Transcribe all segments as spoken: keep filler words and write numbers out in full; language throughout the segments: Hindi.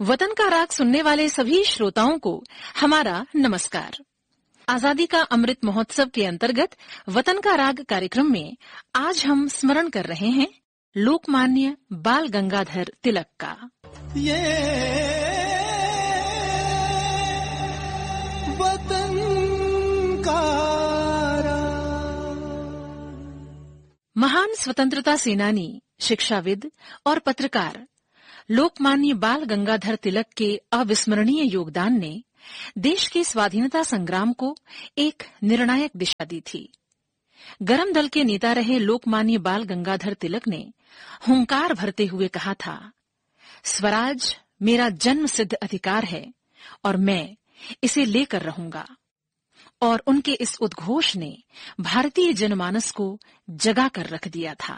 वतन का राग सुनने वाले सभी श्रोताओं को हमारा नमस्कार। आजादी का अमृत महोत्सव के अंतर्गत वतन का राग कार्यक्रम में आज हम स्मरण कर रहे हैं लोकमान्य बाल गंगाधर तिलक का। ये वतन का महान स्वतंत्रता सेनानी, शिक्षाविद और पत्रकार लोकमान्य बाल गंगाधर तिलक के अविस्मरणीय योगदान ने देश के स्वाधीनता संग्राम को एक निर्णायक दिशा दी थी। गरम दल के नेता रहे लोकमान्य बाल गंगाधर तिलक ने हुंकार भरते हुए कहा था, स्वराज मेरा जन्म सिद्ध अधिकार है और मैं इसे लेकर रहूंगा। और उनके इस उद्घोष ने भारतीय जनमानस को जगा कर रख दिया था।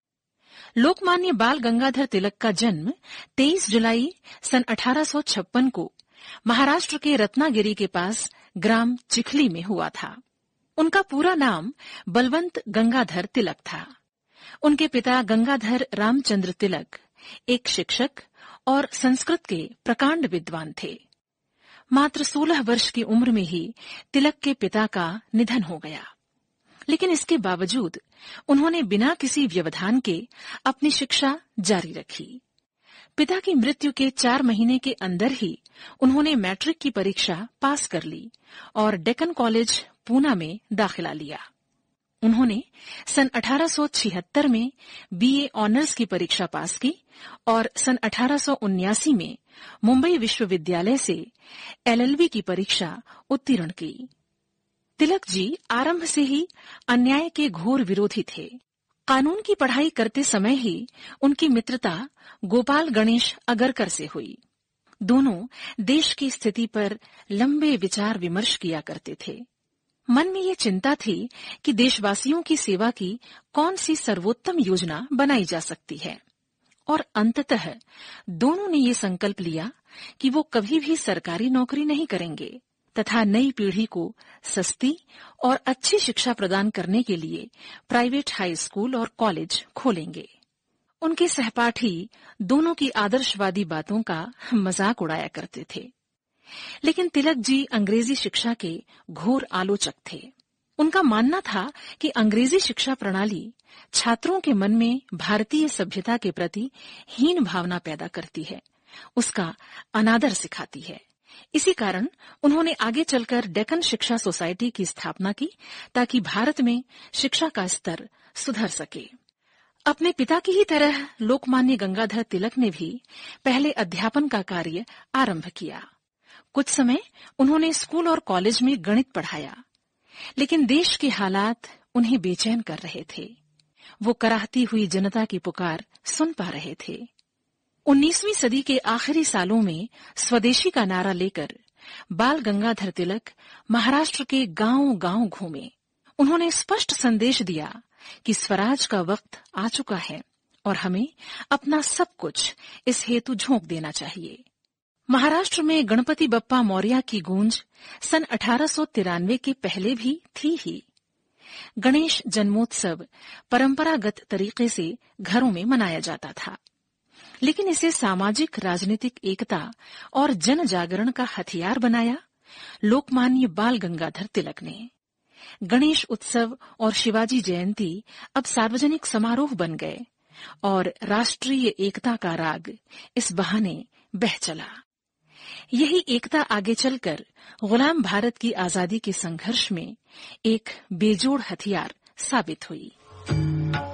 लोकमान्य बाल गंगाधर तिलक का जन्म तेईस जुलाई सन अठारह सौ छप्पन को महाराष्ट्र के रत्नागिरी के पास ग्राम चिखली में हुआ था। उनका पूरा नाम बलवंत गंगाधर तिलक था। उनके पिता गंगाधर रामचंद्र तिलक एक शिक्षक और संस्कृत के प्रकांड विद्वान थे। मात्र सोलह वर्ष की उम्र में ही तिलक के पिता का निधन हो गया, लेकिन इसके बावजूद उन्होंने बिना किसी व्यवधान के अपनी शिक्षा जारी रखी। पिता की मृत्यु के चार महीने के अंदर ही उन्होंने मैट्रिक की परीक्षा पास कर ली और डेक्कन कॉलेज पूना में दाखिला लिया। उन्होंने सन अठारह सौ छिहत्तर में बीए ऑनर्स की परीक्षा पास की और सन अठारह सौ उन्यासी में मुंबई विश्वविद्यालय से एलएलबी की परीक्षा उत्तीर्ण की। तिलक जी आरंभ से ही अन्याय के घोर विरोधी थे। कानून की पढ़ाई करते समय ही उनकी मित्रता गोपाल गणेश अगरकर से हुई। दोनों देश की स्थिति पर लंबे विचार विमर्श किया करते थे। मन में ये चिंता थी कि देशवासियों की सेवा की कौन सी सर्वोत्तम योजना बनाई जा सकती है, और अंततः दोनों ने ये संकल्प लिया कि वो कभी भी सरकारी नौकरी नहीं करेंगे तथा नई पीढ़ी को सस्ती और अच्छी शिक्षा प्रदान करने के लिए प्राइवेट हाई स्कूल और कॉलेज खोलेंगे। उनके सहपाठी दोनों की आदर्शवादी बातों का मजाक उड़ाया करते थे, लेकिन तिलक जी अंग्रेजी शिक्षा के घोर आलोचक थे। उनका मानना था कि अंग्रेजी शिक्षा प्रणाली छात्रों के मन में भारतीय सभ्यता के प्रति हीन भावना पैदा करती है, उसका अनादर सिखाती है। इसी कारण उन्होंने आगे चलकर डेक्कन शिक्षा सोसाइटी की स्थापना की ताकि भारत में शिक्षा का स्तर सुधर सके। अपने पिता की ही तरह लोकमान्य गंगाधर तिलक ने भी पहले अध्यापन का कार्य आरंभ किया। कुछ समय उन्होंने स्कूल और कॉलेज में गणित पढ़ाया, लेकिन देश के हालात उन्हें बेचैन कर रहे थे। वो कराहती हुई जनता की पुकार सुन पा रहे थे। उन्नीसवीं सदी के आखिरी सालों में स्वदेशी का नारा लेकर बाल गंगाधर तिलक महाराष्ट्र के गांव-गांव घूमे। उन्होंने स्पष्ट संदेश दिया कि स्वराज का वक्त आ चुका है और हमें अपना सब कुछ इस हेतु झोंक देना चाहिए। महाराष्ट्र में गणपति बप्पा मौर्य की गूंज सन अठारह सौ तिरानवे के पहले भी थी ही। गणेश जन्मोत्सव परंपरागत तरीके से घरों में मनाया जाता था, लेकिन इसे सामाजिक राजनीतिक एकता और जन जागरण का हथियार बनाया लोकमान्य बाल गंगाधर तिलक ने। गणेश उत्सव और शिवाजी जयंती अब सार्वजनिक समारोह बन गए और राष्ट्रीय एकता का राग इस बहाने बह चला। यही एकता आगे चलकर गुलाम भारत की आजादी के संघर्ष में एक बेजोड़ हथियार साबित हुई।